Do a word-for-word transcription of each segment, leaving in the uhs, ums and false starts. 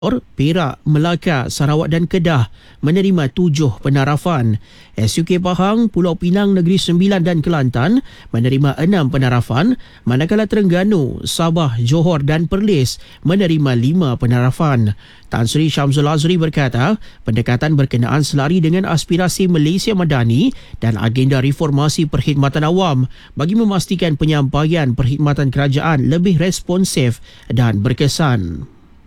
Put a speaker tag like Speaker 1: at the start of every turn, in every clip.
Speaker 1: Perak, Melaka, Sarawak dan Kedah menerima tujuh penarafan. S U K Pahang, Pulau Pinang, Negeri Sembilan dan Kelantan menerima enam penarafan, manakala Terengganu, Sabah, Johor dan Perlis menerima lima penarafan. Tan Sri Syamsul Azri berkata, pendekatan berkenaan selari dengan aspirasi Malaysia Madani dan agenda reformasi perkhidmatan awam bagi memastikan penyampaian perkhidmatan kerajaan lebih responsif dan berkesan.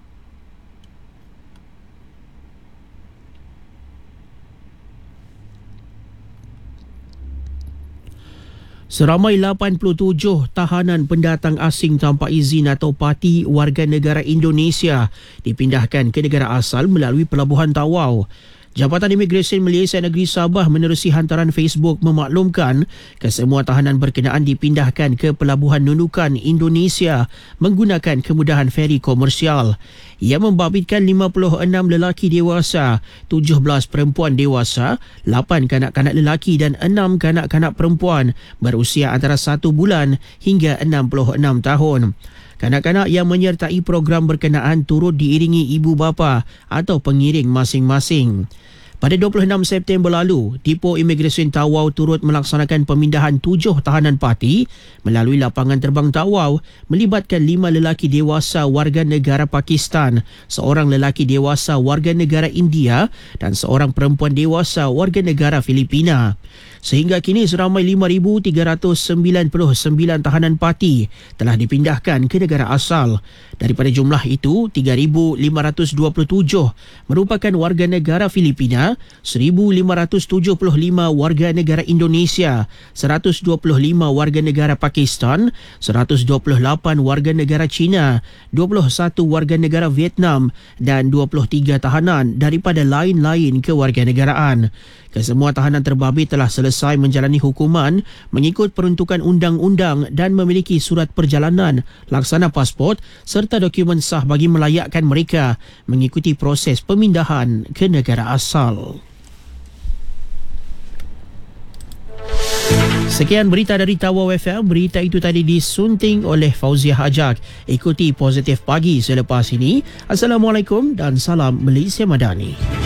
Speaker 1: Seramai lapan puluh tujuh tahanan pendatang asing tanpa izin atau parti warga negara Indonesia dipindahkan ke negara asal melalui Pelabuhan Tawau. Jabatan Imigresen Malaysia Negeri Sabah menerusi hantaran Facebook memaklumkan kesemua tahanan berkenaan dipindahkan ke Pelabuhan Nunukan Indonesia menggunakan kemudahan feri komersial. Ia membabitkan lima puluh enam lelaki dewasa, tujuh belas perempuan dewasa, lapan kanak-kanak lelaki dan enam kanak-kanak perempuan berusia antara satu bulan hingga enam puluh enam tahun. Kanak-kanak yang menyertai program berkenaan turut diiringi ibu bapa atau pengiring masing-masing. Pada dua puluh enam September lalu, Depo Imigresen Tawau turut melaksanakan pemindahan tujuh tahanan parti melalui lapangan terbang Tawau melibatkan lima lelaki dewasa warga negara Pakistan, seorang lelaki dewasa warga negara India dan seorang perempuan dewasa warga negara Filipina. Sehingga kini seramai lima ribu tiga ratus sembilan puluh sembilan tahanan parti telah dipindahkan ke negara asal. Daripada jumlah itu, tiga ribu lima ratus dua puluh tujuh merupakan warga negara Filipina, seribu lima ratus tujuh puluh lima warga negara Indonesia, seratus dua puluh lima warga negara Pakistan, seratus dua puluh lapan warga negara China, dua puluh satu warga negara Vietnam dan dua puluh tiga tahanan daripada lain-lain kewarganegaraan. Kesemua tahanan terbabit telah selesai menjalani hukuman mengikut peruntukan undang-undang dan memiliki surat perjalanan, laksana pasport serta dokumen sah bagi melayakkan mereka mengikuti proses pemindahan ke negara asal. Sekian berita dari Tawau F M. Berita itu tadi disunting oleh Fauziah Hajak. Ikuti Positif Pagi selepas ini. Assalamualaikum dan salam Malaysia Madani.